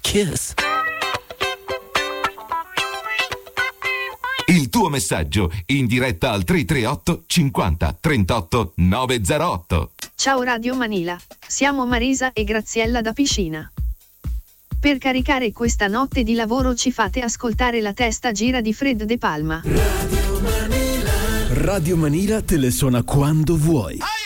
Kiss. Il tuo messaggio in diretta al 338 50 38 908. Ciao Radio Manila, siamo Marisa e Graziella da Piscina. Per caricare questa notte di lavoro ci fate ascoltare La testa gira di Fred De Palma. Radio Manila te le suona quando vuoi.